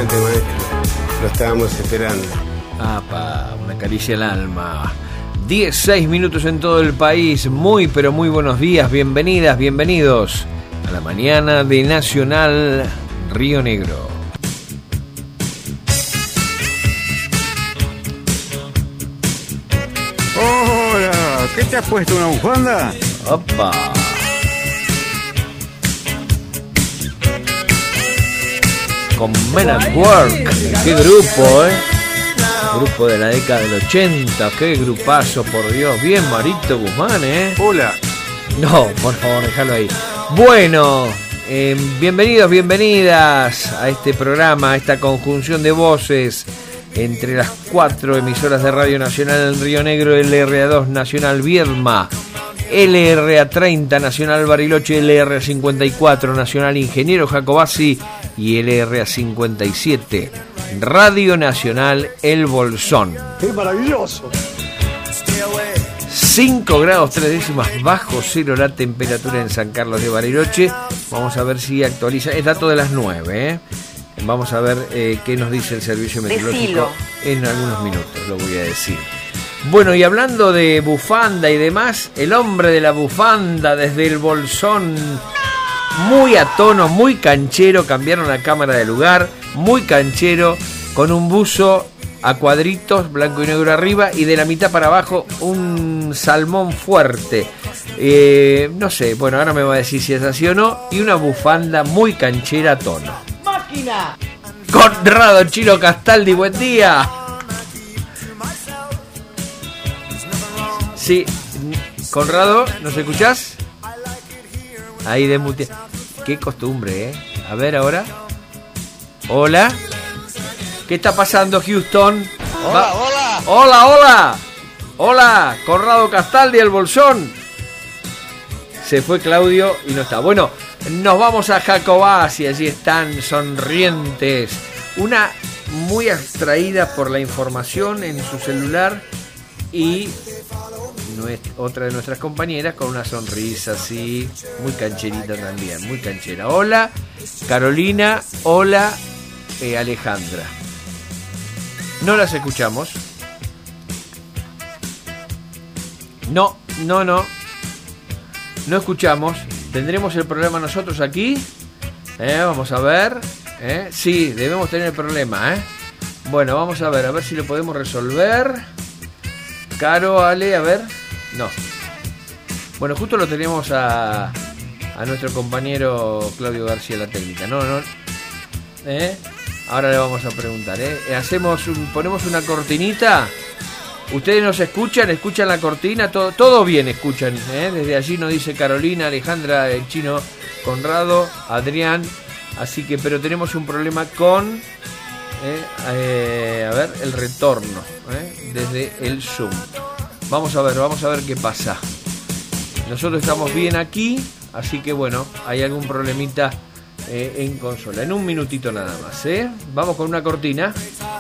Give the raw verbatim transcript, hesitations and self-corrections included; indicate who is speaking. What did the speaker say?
Speaker 1: Adelante, maestro. Lo estábamos esperando.
Speaker 2: Apa, una caricia al alma. dieciséis minutos en todo el país. Muy, pero muy buenos días. Bienvenidas, bienvenidos a la mañana de Nacional Río Negro.
Speaker 3: Hola, ¿qué te has puesto, una bufanda?
Speaker 2: Opa. Con Men at Work. Qué grupo, eh. Grupo de la década del ochenta. Qué grupazo, por Dios. Bien, Marito Guzmán, eh.
Speaker 3: Hola.
Speaker 2: No, por favor, déjalo ahí. Bueno, eh, bienvenidos, bienvenidas a este programa, a esta conjunción de voces entre las cuatro emisoras de Radio Nacional en Río Negro, L R A dos Nacional Viedma, L R A treinta Nacional Bariloche, L R A cincuenta y cuatro Nacional Ingeniero Jacobasi y L R A cincuenta y siete Radio Nacional El Bolsón.
Speaker 3: ¡Qué maravilloso!
Speaker 2: cinco grados tres décimas bajo cero la temperatura en San Carlos de Bariloche. Vamos a ver si actualiza. Es dato de las nueve, ¿eh? Vamos a ver eh, qué nos dice el servicio meteorológico. Decilo. En algunos minutos lo voy a decir. Bueno, y hablando de bufanda y demás, el hombre de la bufanda desde el Bolsón, muy a tono, muy canchero, cambiaron la cámara de lugar, muy canchero, con un buzo a cuadritos, blanco y negro arriba, y de la mitad para abajo un salmón fuerte. Eh, no sé, bueno, ahora me va a decir si es así o no, y una bufanda muy canchera a tono. ¡Máquina! Conrado Chilo Castaldi, buen día. Sí, Conrado, ¿nos escuchás? Ahí de mute. Qué costumbre, ¿eh? A ver ahora. Hola. ¿Qué está pasando, Houston?
Speaker 4: Hola,
Speaker 2: Va.
Speaker 4: hola.
Speaker 2: Hola, hola. Hola, Conrado Castaldi, el Bolsón. Se fue Claudio y no está. Bueno, nos vamos a Jacobasi. Allí están sonrientes. Una muy abstraída por la información en su celular y otra de nuestras compañeras con una sonrisa así, muy cancherita también, muy canchera. Hola, Carolina. Hola, eh, Alejandra. No las escuchamos. No, no, no. No escuchamos. ¿Tendremos el problema nosotros aquí? Eh, vamos a ver. Eh, sí, debemos tener el problema. Eh. Bueno, vamos a ver, a ver si lo podemos resolver. Caro, Ale, a ver. No. Bueno, justo lo tenemos a, a nuestro compañero Claudio García, la técnica. No, no. ¿Eh? Ahora le vamos a preguntar. ¿eh? Hacemos un, ponemos una cortinita. Ustedes nos escuchan, escuchan la cortina, todo, todo bien escuchan. ¿eh? Desde allí nos dice Carolina, Alejandra, el chino, Conrado, Adrián. Así que, pero tenemos un problema con, eh, eh, a ver, el retorno ¿eh? desde el Zoom. Vamos a ver, vamos a ver qué pasa. Nosotros estamos bien aquí, así que bueno, hay algún problemita eh, en consola. En un minutito nada más, ¿eh? Vamos con una cortina.